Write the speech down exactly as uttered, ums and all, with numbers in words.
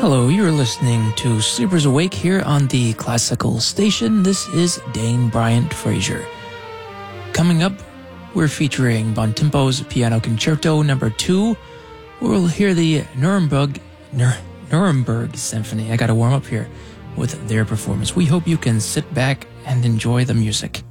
Hello, you're listening to Sleepers Awake here on the Classical Station. This is Dane Bryant Frazier. Coming up, we're featuring Bontempo's Piano Concerto number two. We'll hear the Nuremberg, Nur, Nuremberg Symphony. I gotta warm up here with their performance. We hope you can sit back and enjoy the music.